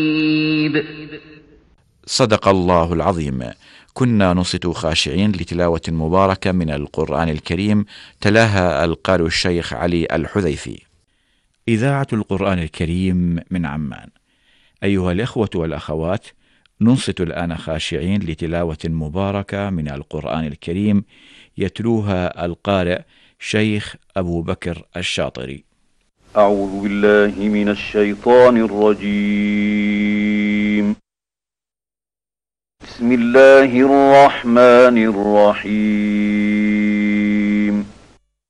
صدق الله العظيم. كنا نصت خاشعين لتلاوة مباركة من القرآن الكريم تلاها القارئ الشيخ علي الحذيفي. إذاعة القرآن الكريم من عمان. أيها الإخوة والأخوات، ننصت الآن خاشعين لتلاوة مباركة من القرآن الكريم يتلوها القارئ شيخ أبو بكر الشاطري. أعوذ بالله من الشيطان الرجيم. بسم الله الرحمن الرحيم.